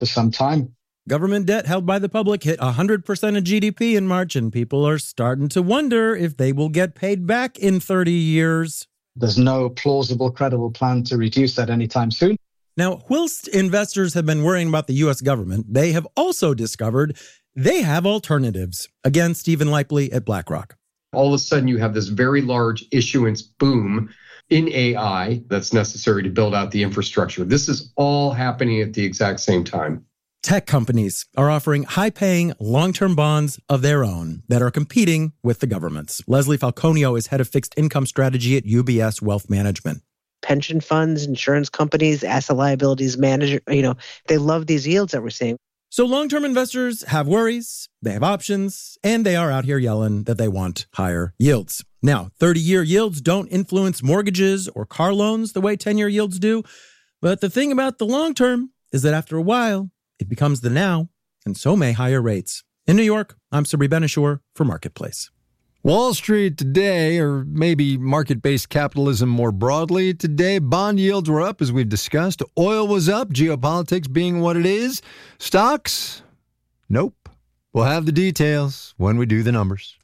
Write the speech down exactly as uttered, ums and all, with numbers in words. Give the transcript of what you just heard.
for some time. Government debt held by the public hit one hundred percent of G D P in March, and people are starting to wonder if they will get paid back in thirty years. There's no plausible, credible plan to reduce that anytime soon. Now, whilst investors have been worrying about the U S government, they have also discovered they have alternatives. Again, Stephen Lipley at BlackRock. All of a sudden, you have this very large issuance boom in A I that's necessary to build out the infrastructure. This is all happening at the exact same time. Tech companies are offering high-paying, long-term bonds of their own that are competing with the government's. Leslie Falconio is head of fixed income strategy at U B S Wealth Management. Pension funds, insurance companies, asset liabilities manager, you know, they love these yields that we're seeing. So long-term investors have worries, they have options, and they are out here yelling that they want higher yields. Now, thirty-year yields don't influence mortgages or car loans the way ten-year yields do. But the thing about the long term is that after a while, it becomes the now, and so may higher rates. In New York, I'm Sabri Ben-Achour for Marketplace. Wall Street today, or maybe market-based capitalism more broadly today, bond yields were up, as we've discussed. Oil was up, geopolitics being what it is. Stocks? Nope. We'll have the details when we do the numbers.